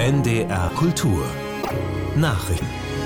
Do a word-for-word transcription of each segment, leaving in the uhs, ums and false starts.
N D R Kultur Nachrichten.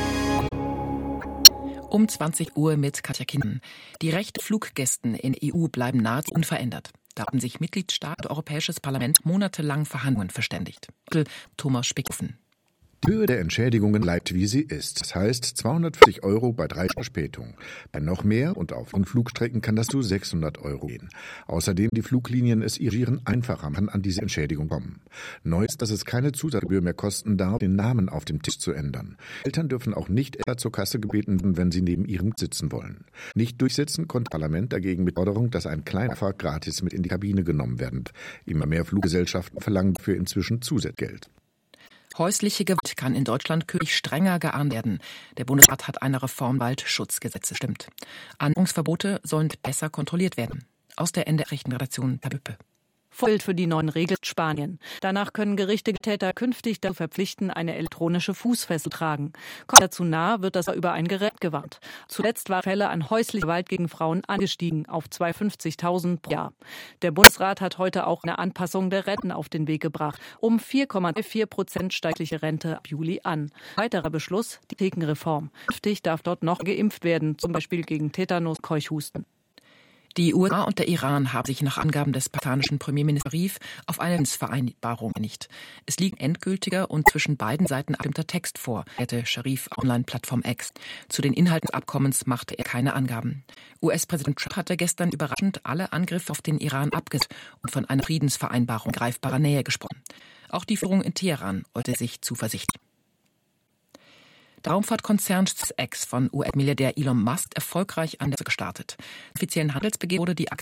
Um zwanzig Uhr mit Katja Kinnen. Die Rechte Fluggästen in E U bleiben nahezu unverändert. Da haben sich Mitgliedstaaten und Europäisches Parlament monatelang Verhandlungen verständigt. Thomas Spickhofen. Die Höhe der Entschädigungen bleibt, wie sie ist. Das heißt zweihundertfünfzig Euro bei drei Verspätungen. Bei noch mehr und auf Flugstrecken kann das zu sechshundert Euro gehen. Außerdem die Fluglinien es ihren einfacher machen, an diese Entschädigung kommen. Neu ist, dass es keine Zusatzgebühr mehr kosten darf, den Namen auf dem Tisch zu ändern. Eltern dürfen auch nicht etwa zur Kasse gebeten werden, wenn sie neben ihrem sitzen wollen. Nicht durchsetzen konnte das Parlament dagegen mit Forderung, dass ein kleiner Fahrt gratis mit in die Kabine genommen werden. Immer mehr Fluggesellschaften verlangen dafür inzwischen Zusatzgeld. Häusliche Gewalt kann in Deutschland künftig strenger geahndet werden. Der Bundesrat hat eine Reform Waldschutzgesetze bestimmt. Annäherungsverbote sollen besser kontrolliert werden. Aus der N D R-Redaktion Per Büppe. Vorbild für die neuen Regeln Spanien. Danach können Gerichte Täter künftig dazu verpflichten, eine elektronische Fußfessel zu tragen. Kommt dazu nahe, wird das über ein Gerät gewarnt. Zuletzt waren Fälle an häuslicher Gewalt gegen Frauen angestiegen auf zweihundertfünfzigtausend pro Jahr. Der Bundesrat hat heute auch eine Anpassung der Renten auf den Weg gebracht. Um vier Komma vier Prozent steigt die Rente ab Juli an. Weiterer Beschluss, die Apothekenreform. Künftig darf dort noch geimpft werden, zum Beispiel gegen Tetanus, Keuchhusten. Die U S A und der Iran haben sich nach Angaben des pakistanischen Premierministers Sharif auf eine Vereinbarung geeinigt. Es liegt endgültiger und zwischen beiden Seiten abgestimmter Text vor, erklärte Sharif Online-Plattform X. Zu den Inhalten des Abkommens machte er keine Angaben. U S-Präsident Trump hatte gestern überraschend alle Angriffe auf den Iran abgesagt und von einer Friedensvereinbarung greifbarer Nähe gesprochen. Auch die Führung in Teheran äußerte sich zuversichtlich. Der Raumfahrtkonzern SpaceX von U S-Milliardär Elon Musk erfolgreich an der gestartet. Im offiziellen Handelsbeginn wurde die Aktie